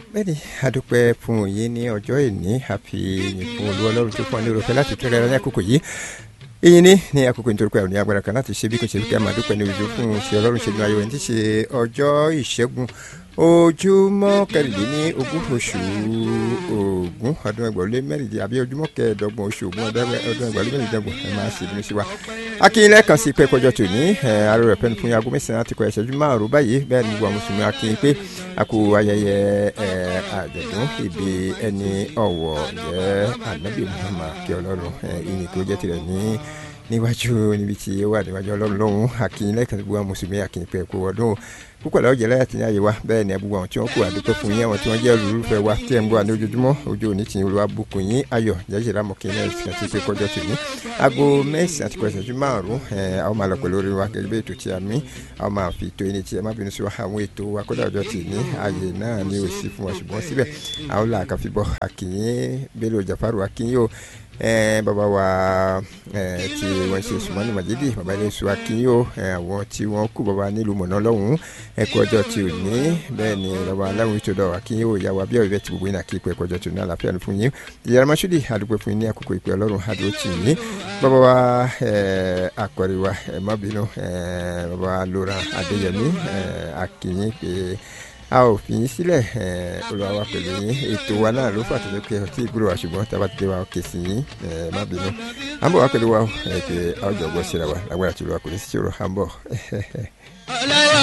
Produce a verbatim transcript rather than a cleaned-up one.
bẹ́ẹ̀ni adúpẹ́ fún yín ní ọjọ́ ìní àfi yìn fún olú ọlọ́run tó fún ọ ní orúkọ láti tún rẹ ní àkókò yìí èyí ní ní àkókò nítorí pé àwọn ní agbára kan láti ṣe bí kò ṣe bí kí a máa dúpẹ́ ní ojú fún ṣe ọlọ́run ṣe ní ayọ̀ ẹni tí ṣe ọjọ́ ìṣẹ́gun ojúmọ́ kẹrìndínlẹ́ ogún oṣù Ògún ọdún ẹgbẹ̀rún lé mẹ́rìndínlẹ́ àbí ojúmọ́ kẹẹ̀ẹ́dọ́gbọ̀n oṣù Ògún ọdún ẹgbẹ̀rún lé mẹ́rìndínlẹ́gbọ̀n ẹ máa ṣe ìbínú sí wa. akínyìnlẹ̀ kan sí pé kọjọ tòní aró rẹ̀ pẹ́ẹ́nù fún aago mẹ́sàn-án àti kọ ìṣẹ́jú márùn-ún báyìí bẹ́ẹ̀ ni gbogbo àwọn mùsùlùmí akínyìn pé a kú ayẹyẹ àjọ̀dún ìbí ẹni ọ̀wọ̀ jẹ́ ànábì Muhammad kí ọlọ́run ìyìn kí ó jẹ́ tirẹ̀ ní níwájú níbi tí ó wà níwájú ọlọ́run lọ́hùn akínyìnlẹ̀ kan gbogbo àwọn mùsùlùmí akínyìn pé kú ọdún púpọ̀ lọ́wọ́ jẹ́lẹ́ àti ní ayé wa bẹ́ẹ̀ ni gbogbo àwọn tí wọ́n kú àdúpẹ́ fún yín àwọn tí wọ́n jẹ́ olùrúfẹ́ wa tí ẹ̀ ń bọ̀ ní ojoojúmọ́ ojú òní tí olúwa bùkún yín ayọ̀ jẹ́jẹ́ lámọ̀ kí ní ẹ̀sìn àti ìpè kọjọ́ tòní aago mẹ́sàn-án àti kọjọ́ ìṣẹ́jú márùn-ún ẹ̀ àwọn máa lọ pẹ̀lú orin wa gẹ́gẹ́ bí ètò tí a mí àwọn máa fi ètò ẹni tí ẹ má bínú sí wa àwọn ètò wa kódà ọjọ́ tì ní ààyè náà ní òsì fún wa ṣùgbọ́n síbẹ̀ àwọn làákà fi bọ́ àkìyín Bello Jafaru akínyìn o bàbá wa tí wọ́n ṣe Sùmọ́nì Màjídì bàbá ilé ìṣúra akínyìn o àwọn tí wọ́n kú bàbá nílùú mọ̀nà lọ́hùn-ún ẹ̀kọ́ ọjọ́ tí ò ní bẹ́ẹ̀ ni bàbá aláwọ̀ ìtòdọ̀ akínyìn o ìyàwó abíyá ìbẹ́ tí gbogbo yín àkí ìpẹ́ ẹ̀kọ́ ọjọ́ tí ò ní àlàáfíà ní fún yín ìyára Masudi àdúgbò fún yín ní àkókò ìpè ọlọ́run àdúró tì yín bàbá wa akọ̀rẹ́ wa ẹ̀ má bínú bàbá wa Lora Adéyẹmí akínyìn pé a ò fi yín sílẹ̀ olúwa wa pẹ̀lú yín ètò wa náà ló fàtẹ́lẹ́ pé ọtí ìgbúrò wa ṣùgbọ́n tá a bá ti dé wa kè sí yín má bínú à ń bọ̀ wá pẹ̀lú wa pé a ó jọ gbọ́ síra wa lágbára tí olúwa kò ní sí ṣòro à ń bọ̀.